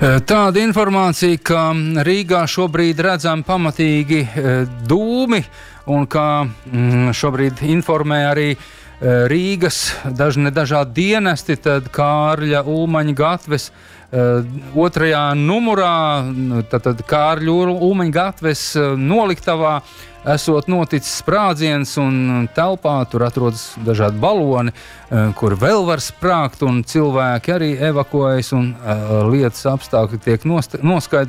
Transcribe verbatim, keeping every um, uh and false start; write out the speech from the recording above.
Tāda informācija, ka Rīgā šobrīd redzami pamatīgi dūmi un ka šobrīd informē arī Rīgas dažni dažādi dienesti, tad Kārļa Ulmaņa gatves otrajā numurā, tad Kārļa Ulmaņa gatves noliktavā esot noticis sprādziens un telpā tur atrodas dažādi baloni, kur vēl var sprāgt un cilvēki arī evakuējas un lietas apstākļi tiek noskaidroti.